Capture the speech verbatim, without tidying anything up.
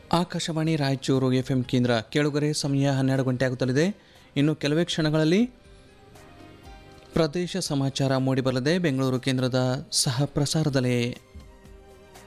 Akashvani Raichur F M ಕೇಂದ್ರ ಕೇಳುಗರೆ ಸಮಯ ಹನ್ನೆರಡು ಗಂಟೆ ಆಗುತ್ತಲಿದೆ. ಇನ್ನು ಕೆಲವೇ ಕ್ಷಣಗಳಲ್ಲಿ ಪ್ರದೇಶ ಸಮಾಚಾರ ಮೂಡಿಬರಲಿದೆ ಬೆಂಗಳೂರು ಕೇಂದ್ರದ ಸಹ ಪ್ರಸಾರದಲ್ಲಿ.